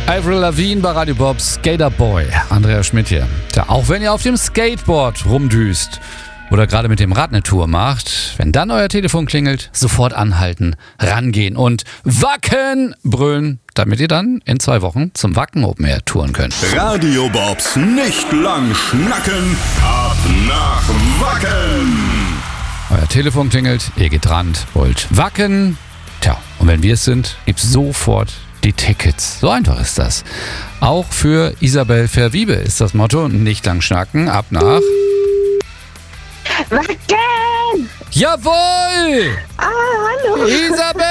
Avril Lavigne bei Radio Bob, Skater Boy. Andrea Schmidt hier. Tja, auch wenn ihr auf dem Skateboard rumdüst oder gerade mit dem Rad eine Tour macht, wenn dann euer Telefon klingelt, sofort anhalten, rangehen und Wacken brüllen, damit ihr dann in 2 Wochen zum Wacken Open Air touren könnt. Radio Bobs nicht lang schnacken, ab nach Wacken. Euer Telefon klingelt, ihr geht ran, wollt Wacken. Tja, und wenn wir es sind, gibt's sofort die Tickets. So einfach ist das. Auch für Isabel Verwiebe ist das Motto, nicht lang schnacken, ab nach Wacken! Jawohl! Hallo! Isabel!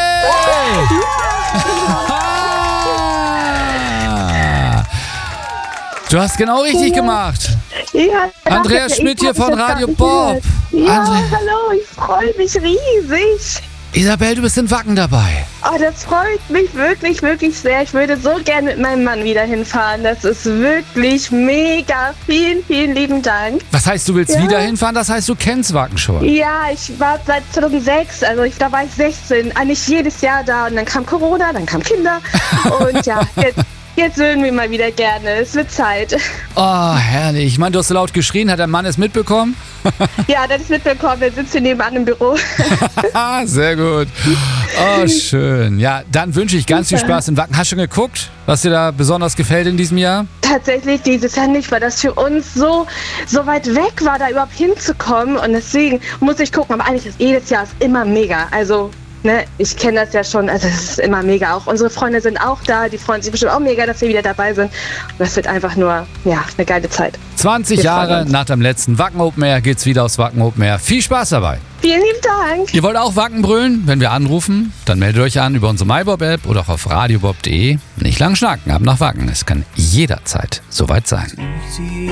Du hast genau richtig gemacht. Ja, Andrea danke. Schmidt hier Ich hab von das gar Radio nicht Bob. gehört. Ja, Andrea- hallo, ich freue mich riesig. Isabel, du bist in Wacken dabei. Oh, das freut mich wirklich, wirklich sehr. Ich würde so gerne mit meinem Mann wieder hinfahren. Das ist wirklich mega. Vielen, vielen lieben Dank. Was heißt, du willst Ja. wieder hinfahren? Das heißt, du kennst Wacken schon. Ja, ich war seit 2006, also da war ich 16, eigentlich jedes Jahr da. Und dann kam Corona, dann kamen Kinder. Und ja, jetzt würden wir mal wieder gerne. Es wird Zeit. Oh, herrlich. Ich meine, du hast so laut geschrien. Hat der Mann es mitbekommen? Ja, das ist mitbekommen. Wir sitzen hier nebenan im Büro. Sehr gut. Oh, schön. Ja, dann wünsche ich ganz viel Spaß in Wacken. Hast du schon geguckt, was dir da besonders gefällt in diesem Jahr? Tatsächlich dieses Jahr nicht, weil das für uns so weit weg war, da überhaupt hinzukommen. Und deswegen muss ich gucken. Aber eigentlich ist jedes Jahr ist immer mega. Also, ne, ich kenne das ja schon. Also, es ist immer mega. Auch unsere Freunde sind auch da. Die freuen sich bestimmt auch mega, dass wir wieder dabei sind. Und das wird einfach nur, ja, eine geile Zeit. 20 Wir freuen Jahre uns. nach dem letzten Wacken Open Air geht's wieder aufs Wacken Open Air. Viel Spaß dabei. Vielen lieben Dank. Ihr wollt auch Wacken brüllen? Wenn wir anrufen, dann meldet euch an über unsere MyBob-App oder auch auf radiobob.de. Nicht lang schnacken, ab nach Wacken. Es kann jederzeit soweit sein.